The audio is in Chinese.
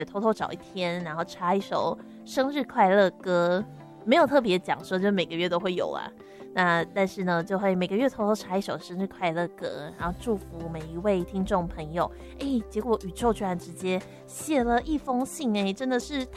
偷偷找一天，然后插一首生日快乐歌，没有特别讲说就每个月都会有啊。那但是呢，就会每个月偷偷插一首生日快乐歌，然后祝福每一位听众朋友。结果宇宙居然直接写了一封信，真的是